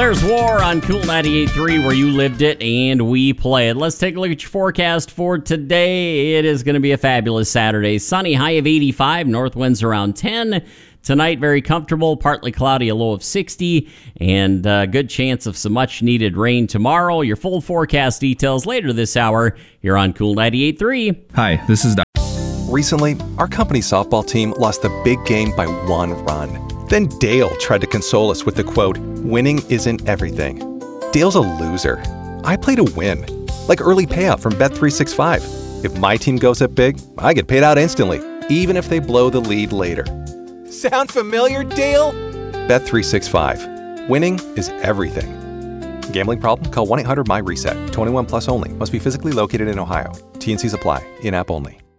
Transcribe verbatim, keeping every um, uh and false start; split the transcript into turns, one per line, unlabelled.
There's War on Cool ninety-eight point three, where you lived it and we play it. Let's take a look at your forecast for today. It is going to be a fabulous Saturday. Sunny, high of eighty-five, north winds around ten. Tonight, very comfortable, partly cloudy, a low of sixty, and a good chance of some much-needed rain tomorrow. Your full forecast details later this hour. You're on Cool ninety-eight point three.
Hi, this is Doc.
Recently, our company softball team lost the big game by one run. Then Dale tried to console us with the quote, "Winning isn't everything." Dale's a loser. I play to win, like early payout from Bet three sixty-five. If my team goes up big, I get paid out instantly, even if they blow the lead later. Sound familiar, Dale? Bet three sixty-five. Winning is everything. Gambling problem? Call one eight hundred M Y RESET. twenty-one plus only. Must be physically located in Ohio. T N Cs apply. In-app only.